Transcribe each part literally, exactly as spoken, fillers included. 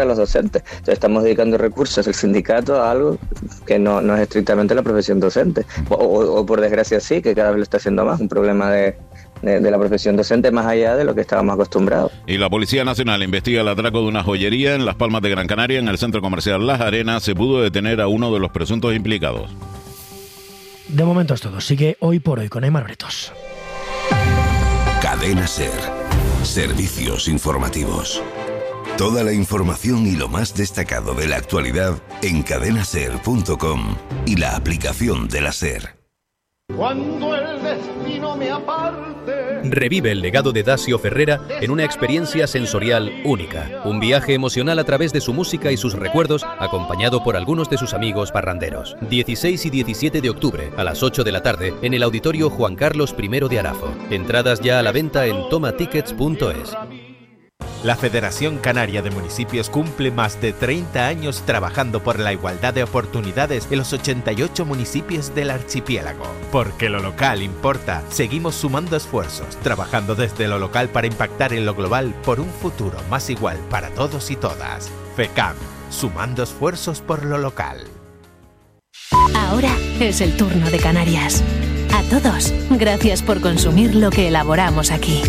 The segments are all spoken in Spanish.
a los docentes. Entonces estamos dedicando recursos del sindicato a algo que no, no es estrictamente la profesión docente. O, o, o por desgracia sí, que cada vez lo está haciendo más, un problema de, de, de la profesión docente más allá de lo que estábamos acostumbrados. Y la Policía Nacional investiga el atraco de una joyería en Las Palmas de Gran Canaria, en el centro comercial Las Arenas. Se pudo detener a uno de los presuntos implicados. De momento es todo. Sigue Hoy por Hoy con Aymar Bretos. Cadena SER. Servicios informativos. Toda la información y lo más destacado de la actualidad en cadena ser punto com y la aplicación de la SER. Cuando el destino me aparte. Revive el legado de Dacio Ferrera en una experiencia sensorial única. Un viaje emocional a través de su música y sus recuerdos, acompañado por algunos de sus amigos parranderos. dieciséis y diecisiete de octubre, a las ocho de la tarde, en el Auditorio Juan Carlos primero de Arafo. Entradas ya a la venta en toma tickets punto es. La Federación Canaria de Municipios cumple más de treinta años trabajando por la igualdad de oportunidades en los ochenta y ocho municipios del archipiélago. Porque lo local importa, seguimos sumando esfuerzos, trabajando desde lo local para impactar en lo global por un futuro más igual para todos y todas. FECAM, sumando esfuerzos por lo local. Ahora es el turno de Canarias. A todos, gracias por consumir lo que elaboramos aquí.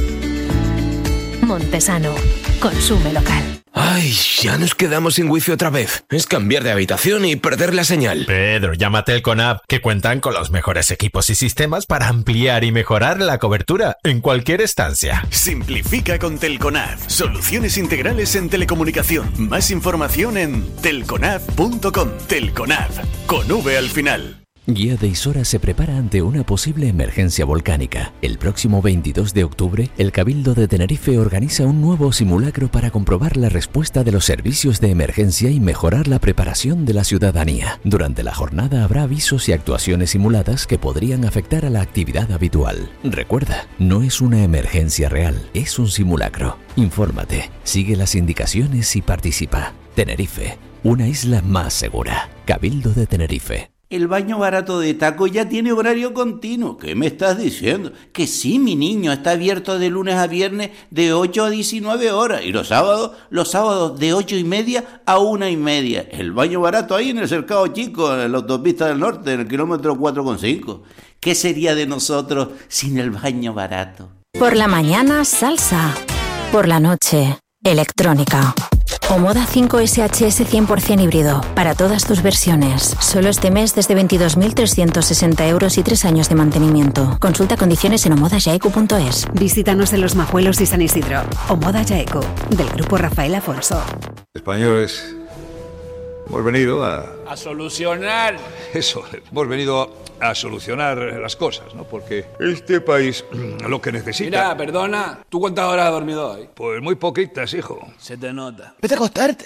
Montesano, consume local. Ay, ya nos quedamos sin wifi otra vez. Es cambiar de habitación y perder la señal. Pedro, llama a Telconab, que cuentan con los mejores equipos y sistemas para ampliar y mejorar la cobertura en cualquier estancia. Simplifica con Telconab. Soluciones integrales en telecomunicación. Más información en telconab punto com. Telconab, con V al final. Guía de Isora se prepara ante una posible emergencia volcánica. El próximo veintidós de octubre, el Cabildo de Tenerife organiza un nuevo simulacro para comprobar la respuesta de los servicios de emergencia y mejorar la preparación de la ciudadanía. Durante la jornada habrá avisos y actuaciones simuladas que podrían afectar a la actividad habitual. Recuerda, no es una emergencia real, es un simulacro. Infórmate, sigue las indicaciones y participa. Tenerife, una isla más segura. Cabildo de Tenerife. El baño barato de Taco ya tiene horario continuo. ¿Qué me estás diciendo? Que sí, mi niño, está abierto de lunes a viernes de ocho a diecinueve horas. Y los sábados, los sábados de ocho y media a una y media. El baño barato ahí en el Cercado Chico, en la autopista del norte, en el kilómetro cuatro coma cinco. ¿Qué sería de nosotros sin el baño barato? Por la mañana, salsa. Por la noche, electrónica. Omoda cinco ese hache ese cien por ciento híbrido, para todas tus versiones. Solo este mes desde veintidós mil trescientos sesenta euros y tres años de mantenimiento. Consulta condiciones en omoda yaeco punto es. Visítanos en Los Majuelos y San Isidro. Omoda Yaeco, del grupo Rafael Afonso. Españoles, hemos venido a... A solucionar. Eso, hemos venido a solucionar las cosas, ¿no? Porque este país lo que necesita... Mira, perdona, ¿tú cuántas horas has dormido hoy? Pues muy poquitas, hijo. Se te nota. Vete a acostarte.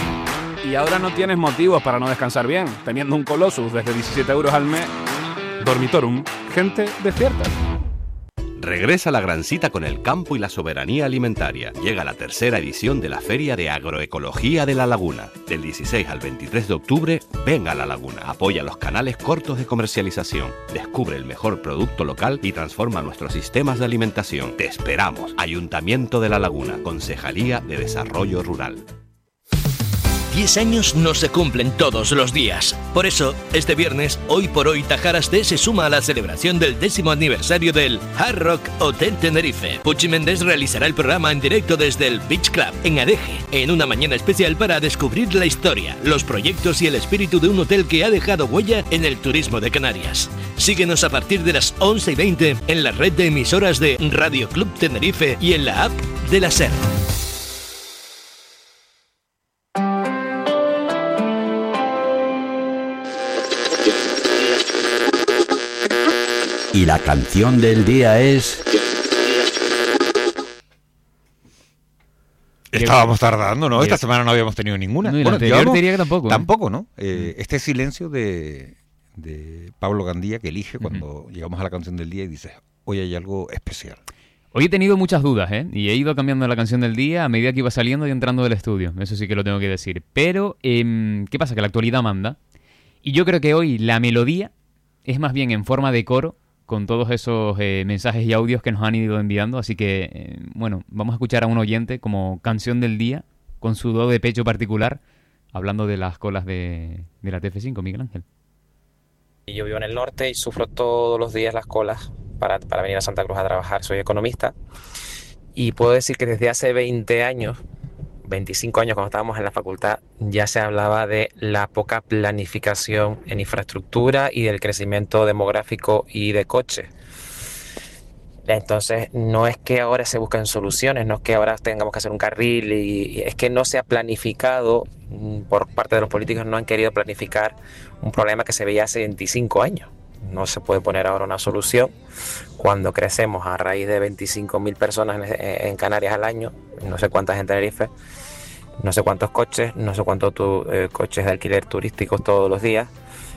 Y ahora no tienes motivos para no descansar bien, teniendo un Colossus desde diecisiete euros al mes. Dormitorum, gente despierta. Regresa la gran cita con el campo y la soberanía alimentaria. Llega la tercera edición de la Feria de Agroecología de La Laguna. Del dieciséis al veintitrés de octubre, ven a La Laguna. Apoya los canales cortos de comercialización. Descubre el mejor producto local y transforma nuestros sistemas de alimentación. Te esperamos. Ayuntamiento de La Laguna. Concejalía de Desarrollo Rural. diez años no se cumplen todos los días. Por eso, este viernes, Hoy por Hoy Tajaraste se suma a la celebración del décimo aniversario del Hard Rock Hotel Tenerife. Puchi Méndez realizará el programa en directo desde el Beach Club, en Adeje, en una mañana especial para descubrir la historia, los proyectos y el espíritu de un hotel que ha dejado huella en el turismo de Canarias. Síguenos a partir de las once y veinte en la red de emisoras de Radio Club Tenerife y en la app de la SER. Y la canción del día es... Estábamos tardando, ¿no? Esta semana no habíamos tenido ninguna. No, y bueno, anterior diría que tampoco. Tampoco, ¿no? Eh, este silencio de, de Pablo Gandía que elige cuando uh-huh. llegamos a la canción del día y dices, hoy hay algo especial. Hoy he tenido muchas dudas, ¿eh? Y he ido cambiando la canción del día a medida que iba saliendo y entrando del estudio. Eso sí que lo tengo que decir. Pero, eh, ¿qué pasa? Que la actualidad manda. Y yo creo que hoy la melodía es más bien en forma de coro, con todos esos eh, mensajes y audios que nos han ido enviando. Así que, eh, bueno, vamos a escuchar a un oyente como canción del día con su do de pecho particular, hablando de las colas de, de la T F cinco, Miguel Ángel. Yo vivo en el norte y sufro todos los días las colas para, para venir a Santa Cruz a trabajar. Soy economista y puedo decir que desde hace veinte años, veinticinco años cuando estábamos en la facultad, ya se hablaba de la poca planificación en infraestructura y del crecimiento demográfico y de coches. Entonces, no es que ahora se busquen soluciones, no es que ahora tengamos que hacer un carril, y, y es que no se ha planificado, por parte de los políticos no han querido planificar un problema que se veía hace veinticinco años. No se puede poner ahora una solución cuando crecemos a raíz de veinticinco mil personas en, en Canarias al año, no sé cuántas en Tenerife, no sé cuántos coches, no sé cuántos tu, eh, coches de alquiler turísticos todos los días.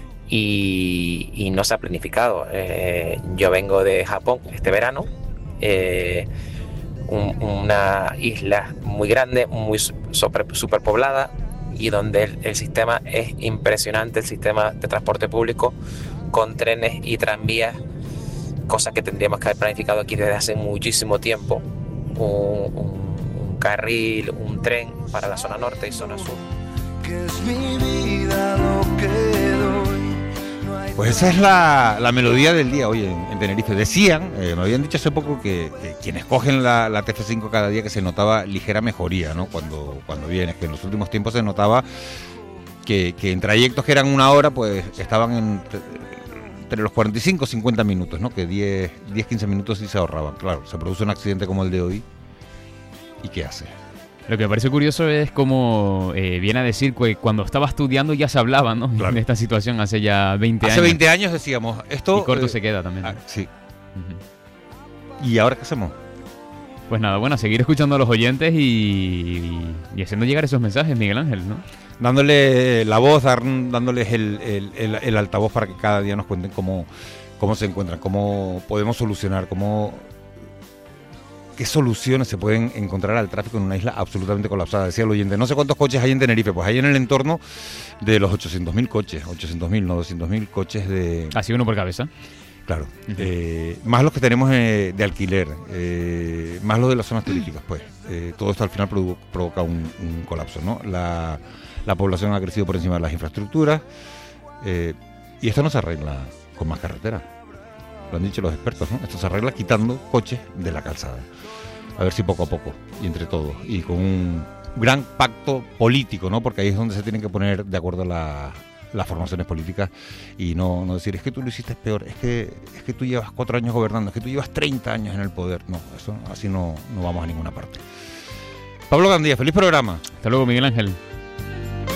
Y, y no se ha planificado. Eh, yo vengo de Japón este verano, eh, un, una isla muy grande, muy super, superpoblada, y donde el, el sistema es impresionante, el sistema de transporte público con trenes y tranvías, cosas que tendríamos que haber planificado aquí desde hace muchísimo tiempo, un, un, un carril, un tren para la zona norte y zona sur. Que es mi vida lo que doy. Pues esa es la, la melodía del día hoy en, en Tenerife. Decían, eh, me habían dicho hace poco que, que quienes cogen la, la T F cinco cada día, que se notaba ligera mejoría, ¿no? Cuando, cuando vienes, que en los últimos tiempos se notaba que, que en trayectos que eran una hora, pues estaban en, entre los cuarenta y cinco y cincuenta minutos, ¿no? Que diez, quince minutos sí se ahorraban. Claro, se produce un accidente como el de hoy, ¿y qué hace? Lo que me parece curioso es cómo eh, viene a decir que cuando estaba estudiando ya se hablaba, ¿no? Claro. De esta situación hace ya veinte hace años. Hace veinte años decíamos esto. Y corto eh, se queda también. ¿No? Ah, sí. Uh-huh. ¿Y ahora qué hacemos? Pues nada, bueno, seguir escuchando a los oyentes y, y haciendo llegar esos mensajes, Miguel Ángel, ¿no? Dándole la voz, dar, dándoles el, el, el, el altavoz para que cada día nos cuenten cómo, cómo se encuentran, cómo podemos solucionar, cómo... ¿Qué soluciones se pueden encontrar al tráfico en una isla absolutamente colapsada? Decía el oyente, no sé cuántos coches hay en Tenerife, pues hay en el entorno de los ochocientos mil coches, ochocientos mil, no doscientos mil coches de... ¿Así uno por cabeza? Claro, uh-huh. eh, más los que tenemos eh, de alquiler, eh, más los de las zonas turísticas, pues eh, todo esto al final provo- provoca un, un colapso, ¿no? La, la población ha crecido por encima de las infraestructuras eh, y esto no se arregla con más carreteras. Lo han dicho los expertos, ¿no? Esto se arregla quitando coches de la calzada. A ver si poco a poco, y entre todos, y con un gran pacto político, ¿no? Porque ahí es donde se tienen que poner de acuerdo la, las formaciones políticas y no, no decir, es que tú lo hiciste peor, es que, es que tú llevas cuatro años gobernando, es que tú llevas treinta años en el poder. No, eso así no, no vamos a ninguna parte. Pablo Gandía, feliz programa. Hasta luego, Miguel Ángel.